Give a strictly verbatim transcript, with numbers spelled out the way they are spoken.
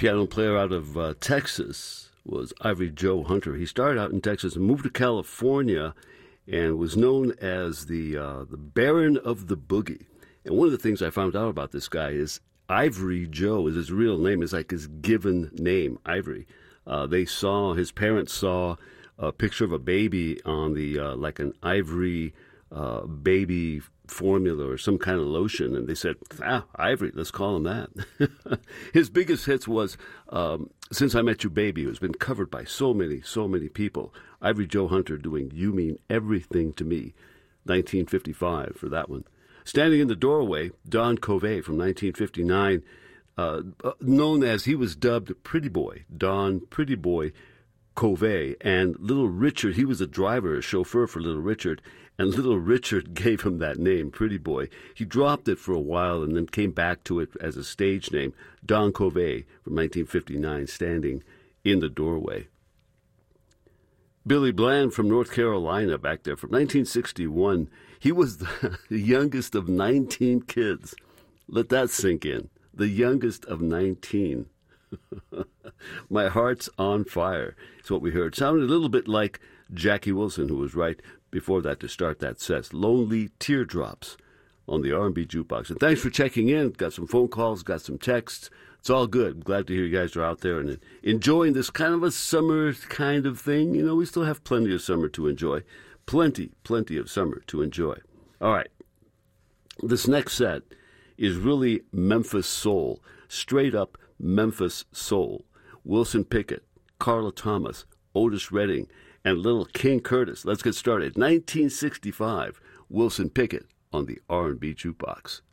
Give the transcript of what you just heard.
piano player out of uh, Texas was Ivory Joe Hunter. He started out in Texas and moved to California and was known as the uh, the Baron of the Boogie. And one of the things I found out about this guy is Ivory Joe is his real name. It's like his given name, Ivory. Uh, they saw, his parents saw a picture of a baby on the, uh, like an Ivory uh, baby formula or some kind of lotion, and they said, ah, Ivory, let's call him that. His biggest hits was um, Since I Met You Baby. It's been covered by so many, so many people. Ivory Joe Hunter doing You Mean Everything to Me, nineteen fifty-five for that one. Standing in the Doorway, Don Covey from nineteen fifty-nine, uh, known as, he was dubbed Pretty Boy, Don Pretty Boy Covey. And Little Richard, he was a driver, a chauffeur for Little Richard, and Little Richard gave him that name, Pretty Boy. He dropped it for a while and then came back to it as a stage name, Don Covey from nineteen fifty-nine, Standing in the Doorway. Billy Bland from North Carolina back there from nineteen sixty-one. He was the youngest of nineteen kids. Let that sink in. The youngest of nineteen. My Heart's on Fire is what we heard. Sounded a little bit like Jackie Wilson, who was right before that to start that set. Lonely Teardrops on the R and B Jukebox. And thanks for checking in. Got some phone calls, got some texts. It's all good. I'm glad to hear you guys are out there and enjoying this kind of a summer kind of thing. You know, we still have plenty of summer to enjoy. Plenty, plenty of summer to enjoy. All right. This next set is really Memphis soul. Straight up Memphis soul. Wilson Pickett, Carla Thomas, Otis Redding, and Little King Curtis. Let's get started. nineteen sixty-five, Wilson Pickett on the R and B Jukebox.